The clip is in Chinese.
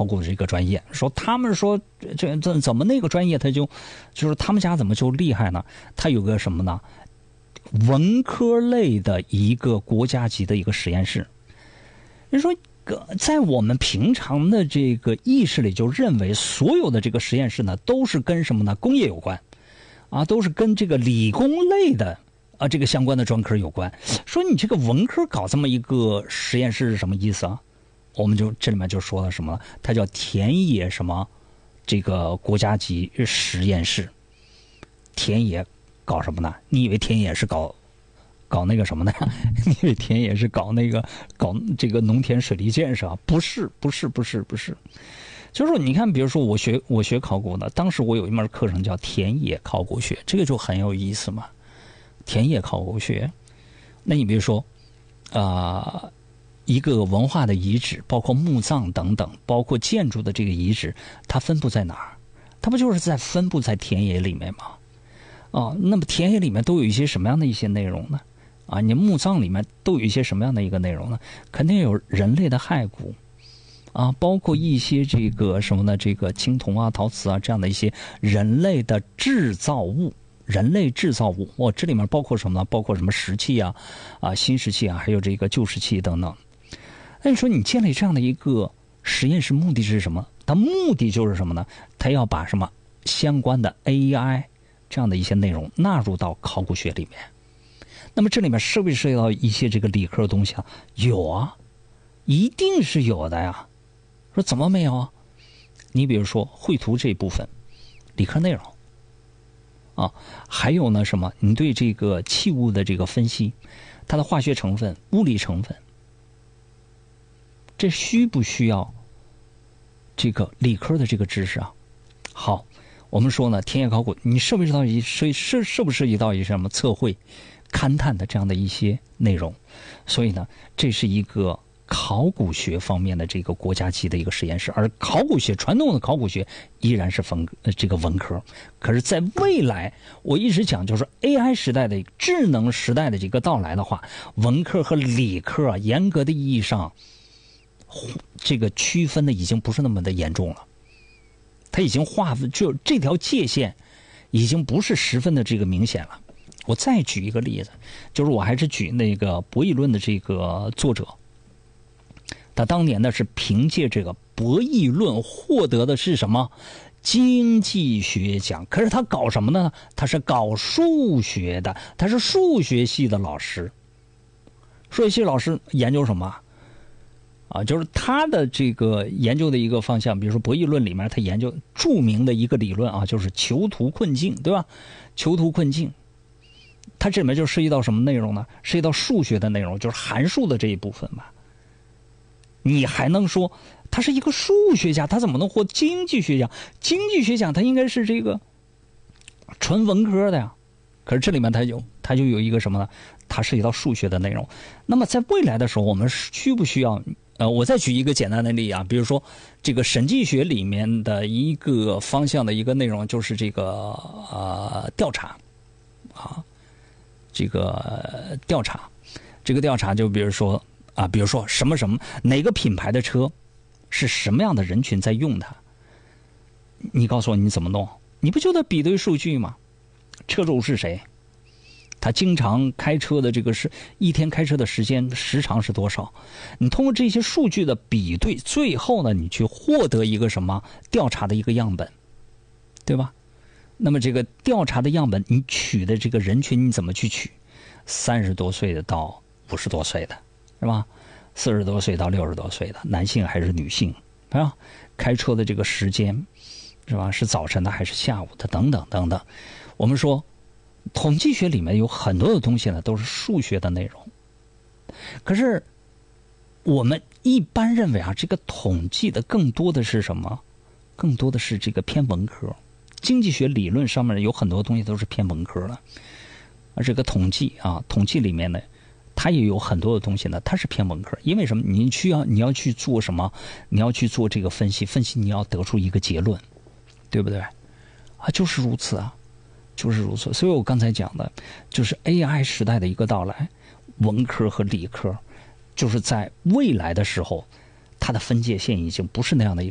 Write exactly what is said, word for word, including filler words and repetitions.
考古的这个专业，说他们说这这怎么那个专业他就就是他们家怎么就厉害呢？他有个什么呢？文科类的一个国家级的一个实验室。人说，在我们平常的这个意识里，就认为所有的这个实验室呢，都是跟什么呢？工业有关，啊，都是跟这个理工类的啊这个相关的专科有关。说你这个文科搞这么一个实验室是什么意思啊？我们就这里面就说了什么？它叫田野什么？这个国家级实验室。田野搞什么呢？你以为田野是搞？搞那个什么呢？你以为田野是搞那个搞这个农田水利建设？不是，不是，不是，不是。就是说，你看，比如说我学我学考古的，当时我有一门课程叫田野考古学，这个就很有意思嘛。田野考古学，那你比如说，啊、呃，一个文化的遗址，包括墓葬等等，包括建筑的这个遗址，它分布在哪儿？它不就是在分布在田野里面吗？哦，那么田野里面都有一些什么样的一些内容呢？啊，你墓葬里面都有一些什么样的一个内容呢？肯定有人类的骸骨，啊，包括一些这个什么呢？这个青铜啊、陶瓷啊这样的一些人类的制造物，人类制造物。哦，这里面包括什么呢？包括什么石器啊、啊新石器啊，还有这个旧石器等等。那你说你建立这样的一个实验室，目的是什么？它目的就是什么呢？它要把什么相关的 A I 这样的一些内容纳入到考古学里面。那么这里面涉不涉及到一些这个理科的东西啊？有啊，一定是有的呀。说怎么没有啊？你比如说绘图这一部分，理科内容啊，还有呢什么？你对这个器物的这个分析，它的化学成分、物理成分，这需不需要这个理科的这个知识啊？好，我们说呢，田野考古，你涉不涉及到一涉涉涉不涉及到一些什么测绘？勘探的这样的一些内容，所以呢，这是一个考古学方面的这个国家级的一个实验室，而考古学传统的考古学依然是文这个文科。可是，在未来，我一直讲，就是 A I 时代的智能时代的这个到来的话，文科和理科啊，严格的意义上，这个区分的已经不是那么的严重了，它已经划分就这条界限已经不是十分的这个明显了。我再举一个例子，就是我还是举那个博弈论的这个作者，他当年呢是凭借这个博弈论获得的是什么经济学奖？可是他搞什么呢？他是搞数学的，他是数学系的老师。数学系老师研究什么啊？就是他的这个研究的一个方向，比如说博弈论里面，他研究著名的一个理论啊，就是囚徒困境，对吧？囚徒困境。它这里面就涉及到什么内容呢？涉及到数学的内容，就是函数的这一部分吧。你还能说他是一个数学家，他怎么能获经济学奖？经济学奖他应该是这个纯文科的呀。可是这里面它有它就有一个什么呢？它涉及到数学的内容。那么在未来的时候，我们需不需要？呃，我再举一个简单的例啊，比如说这个审计学里面的一个方向的一个内容，就是这个呃调查啊。这个调查，这个调查就比如说啊，比如说什么什么哪个品牌的车是什么样的人群在用它？你告诉我你怎么弄？你不就得比对数据吗？车主是谁？他经常开车的这个是一天开车的时间时长是多少？你通过这些数据的比对，最后呢，你去获得一个什么调查的一个样本，对吧？那么这个调查的样本，你取的这个人群你怎么去取？三十多岁的到五十多岁的，是吧？四十多岁到六十多岁的，男性还是女性，是吧？开车的这个时间，是吧？是早晨的还是下午的？等等等等。我们说，统计学里面有很多的东西呢，都是数学的内容。可是我们一般认为啊，这个统计的更多的是什么？更多的是这个偏文科。经济学理论上面有很多东西都是偏文科的，而这个统计啊，统计里面呢，它也有很多的东西呢，它是偏文科。因为什么？你需要你要去做什么？你要去做这个分析，分析你要得出一个结论，对不对？啊，就是如此啊，就是如此。所以我刚才讲的，就是 A I 时代的一个到来，文科和理科，就是在未来的时候，它的分界线已经不是那样的一个。